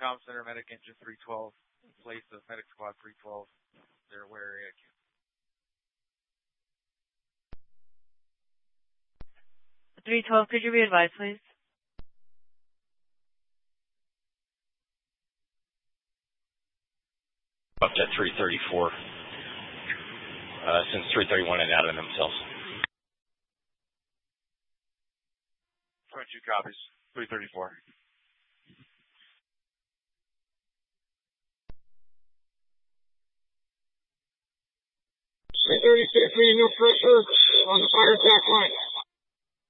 Comm Center, Medic Engine 312, in place of Medic Squad 312, their aware area. 312, could you be advised, please? Up to 334, since 331 and out of themselves. 22 copies, 334. 336, reading no pressure on the fire attack line.